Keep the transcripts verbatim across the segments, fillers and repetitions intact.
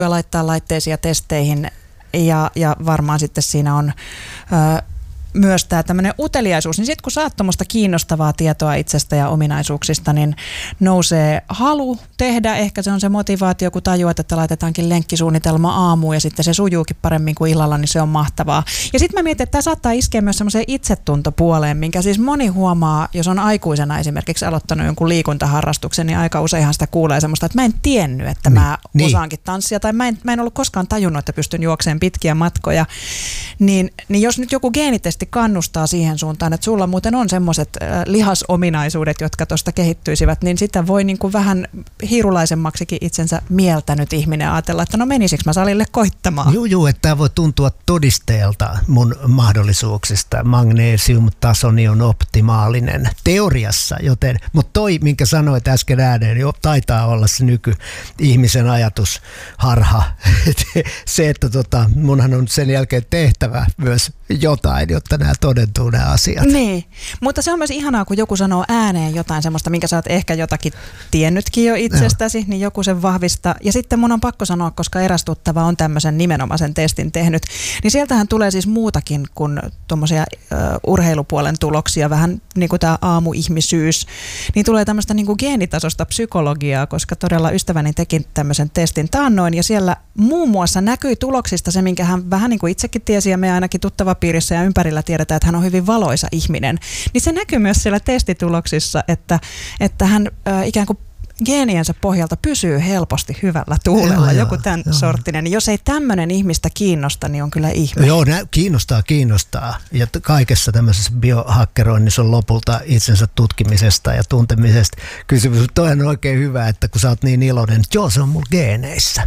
laittaa laitteisiin ja testeihin ja, ja varmaan sitten siinä on ö, myös tämä tämmöinen uteliaisuus, niin sitten kun saat tuommoista kiinnostavaa tietoa itsestä ja ominaisuuksista, niin nousee halu tehdä, ehkä se on se motivaatio, kun tajuat, että laitetaankin lenkkisuunnitelma aamuun ja sitten se sujuukin paremmin kuin illalla, niin se on mahtavaa. Ja sitten mä mietin, että tämä saattaa iskeä myös semmoiseen itsetuntopuoleen, minkä siis moni huomaa, jos on aikuisena esimerkiksi aloittanut jonkun liikuntaharrastuksen, niin aika useinhan sitä kuulee semmoista, että mä en tiennyt, että niin, mä niin. osaankin tanssia, tai mä en, mä en ollut koskaan tajunnut, että pystyn juokseen pitkiä matkoja, niin, niin jos nyt joku geenitesti kannustaa siihen suuntaan, että sulla muuten on semmoiset äh, lihasominaisuudet, jotka tuosta kehittyisivät, niin sitä voi niin kuin vähän hiirulaisemmaksikin itsensä mieltänyt ihminen ajatella, että no menisikö mä salille koittamaan. Joo, joo, että tämä voi tuntua todisteelta mun mahdollisuuksista. Magnesiumtasoni on optimaalinen teoriassa, joten, mutta toi, minkä sanoit äsken ääneen, niin taitaa olla se nyky-ihmisen ajatusharha. Se, että tota, munhan on sen jälkeen tehtävä myös jotain, jotta nämä todentuu nämä asiat. Niin, mutta se on myös ihanaa, kun joku sanoo ääneen jotain semmoista, minkä sä oot ehkä jotakin tiennytkin jo itsestäsi, no. niin joku sen vahvistaa. Ja sitten mun on pakko sanoa, koska eräs tuttava on tämmöisen nimenomaisen testin tehnyt, niin sieltähän tulee siis muutakin kuin tuommoisia uh, urheilupuolen tuloksia, vähän niin kuin tämä aamuihmisyys, niin tulee tämmöistä niin kuin geenitasosta psykologiaa, koska todella ystäväni teki tämmöisen testin taannoin, ja siellä muun muassa näkyi tuloksista se, minkä hän vähän niin kuin itsekin tiesi, ja me ainakin tuttavapiirissä ja ympärillä tiedetään, että hän on hyvin valoisa ihminen, niin se näkyy myös siellä testituloksissa, että, että hän äh, ikään kuin geeniensä pohjalta pysyy helposti hyvällä tuulella, joo, joku tämän joo. sorttinen. Jos ei tämmöinen ihmistä kiinnosta, niin on kyllä ihme. Joo, nä- kiinnostaa, kiinnostaa. Ja t- kaikessa tämmöisessä biohakkeroinnissa on lopulta itsensä tutkimisesta ja tuntemisesta kysymys. Toi on oikein hyvä, että kun sä oot niin iloinen, että joo, se on mulla geeneissä.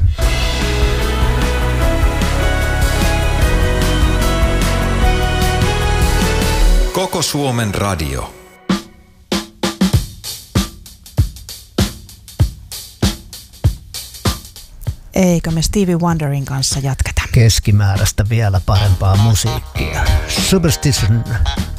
Koko Suomen radio. Eikö me Stevie Wonderin kanssa jatketa? Keskimääräistä vielä parempaa musiikkia. Superstition.